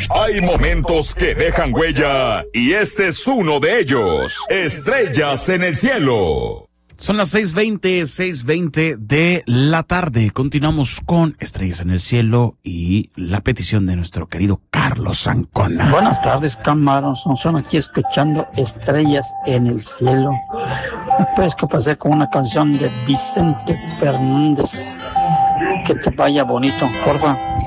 Hay momentos que dejan huella y este es uno de ellos. Estrellas en el cielo. Son las 6:20 de la tarde. Continuamos con Estrellas en el Cielo y la petición de nuestro querido Carlos Ancona. Buenas tardes, Camaros. Son aquí escuchando Estrellas en el Cielo. ¿Me puedes complacer con una canción de Vicente Fernández? Que te vaya bonito, porfa.